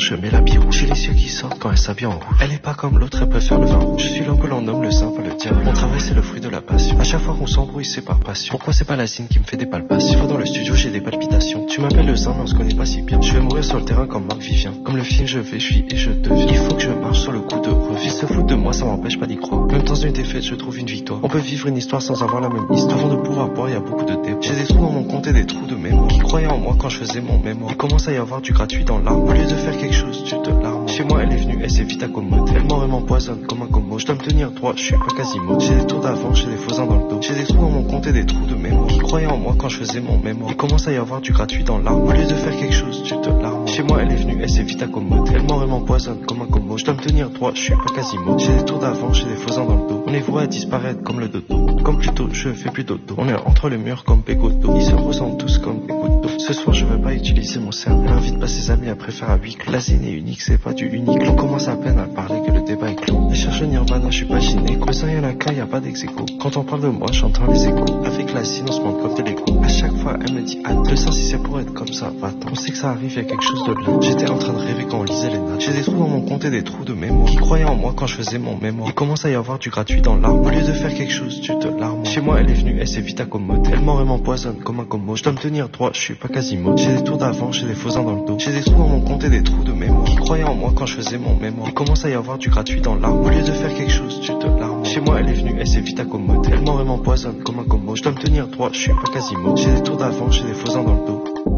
je mets la rouge. J'ai les yeux qui sortent quand elle s'habille en rouge. Elle est pas comme l'autre, elle préfère le vin rouge. Je suis l'homme que l'on nomme le saint, pas le diable. Mon travail c'est le fruit de la passion. À chaque fois qu'on s'embrouille c'est par passion. Pourquoi c'est pas la signe qui me fait des palpations? Une fois dans le studio j'ai des palpitations. Tu m'appelles le saint mais on se connaît pas si bien. Je vais mourir sur le terrain comme Marc Vivien. Comme le film je vais, je suis et je deviens. Il faut que je marche sur le coup de revue. Se foutre de moi ça m'empêche pas d'y croire. Même dans une défaite je trouve une victoire. On peut vivre une histoire sans avoir la même histoire. Avant de pouvoir boire y a beaucoup de débats. J'ai des trous dans mon compte et des trous de mémoire. Qui croyaient en moi quand je faisais mon mémoire. Il commence à y avoir du gratuit dans l'arme. Au lieu de faire quelque chose tu te larmes. Chez moi elle est venue, elle s'est vite accommodée. Elle m'aurait m'empoisonne comme un commo. Je dois me tenir droit, je suis pas Quasimodo. J'ai des tours d'avant, j'ai des faux ans dans le dos. J'ai des trous dans mon compte et des trous de mémoire. Qui croyaient en moi quand je faisais mon mémoire. Il commence à y avoir du gratuit dans l'arme. Au lieu de faire quelque chose tu te larmes. Chez moi elle est venue, elle s'est vite accommodée. Elle m'aurait m'empoisonne comme un commo. Je dois me tenir droit, je suis pas Quasimodo. J'ai des tours d'avant, j'ai des faux ans dans le dos. On les voit disparaître comme le dodo. Comme plutôt, je fais plus dodo. On est entre les murs comme Pégoto. Ils se ressemblent tous comme des gouttes d'eau. Ce soir je vais pas utiliser mon cerveau. Elle invite pas ses amis après faire à huis clos. La scène est unique, c'est pas du unique. On commence à peine à parler que le débat est clos. Elle cherche Nirvana, je suis pas gynéco. Le sang y'en a qu'un, y a pas d'ex-écho. Quand on parle de moi, j'entends les échos. Avec la scène, on se manque comme de l'écho. À chaque fois, elle me dit hâte. Le sang, si c'est pour être comme ça, va-t'en. On sait que ça arrive, y a quelque chose de là. J'étais en train de rêver quand on lisait les notes. J'ai des trous dans mon compte et des trous de mémoire. Qui croyaient en moi quand je faisais mon mémoire. Il commence à y avoir du gratuit dans l'arme. Au lieu de faire quelque chose, tu te larmes. Chez moi, elle est venue, elle s'est vite accommodée. Elle m'aurait m'empoisonne comme un commo. Je dois me tenir droit, je suis pas Quasimodo. J'ai des tours d'avant, j'ai des faux ans dans le dos. J'ai des trous dans mon compte et des trous de mémoire. Qui croyaient en moi quand je faisais mon mémoire. Il commence à y avoir du gratuit dans l'arme. Au lieu de faire quelque chose, tu te larmes. Chez moi, elle est venue, elle s'est vite accommodée. Elle m'aurait m'empoisonne comme un commo. Je dois me tenir droit, je suis pas Quasimodo. J'ai des tours d'avant, j'ai des faux ans dans le dos.